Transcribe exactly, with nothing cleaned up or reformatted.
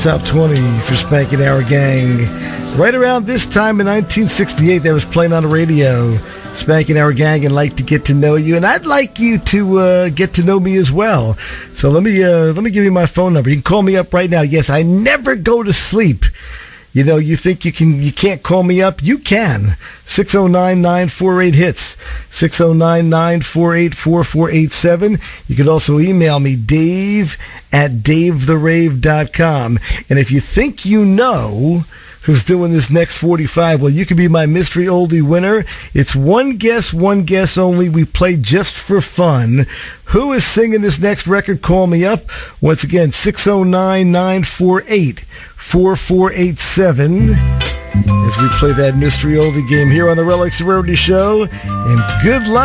Top twenty for Spanking Our Gang. Right around this time in nineteen sixty-eight, that was playing on the radio. Spanking Our Gang and Like to Get to Know You. And I'd like you to uh, get to know me as well. So let me uh, let me give you my phone number. You can call me up right now. Yes, I never go to sleep. You know, you think you can, you can't call me up? You can. six oh nine, nine four eight, HITS. six oh nine, nine four eight, four four eight seven. You can also email me, Dave at dave the rave dot com. And if you think you know who's doing this next forty-five, well, you could be my mystery oldie winner. It's one guess, one guess only. We play just for fun. Who is singing this next record? Call me up. Once again, six oh nine, nine four eight, four four eight seven. As we play that mystery oldie game here on the Relic Sorority Show. And good luck.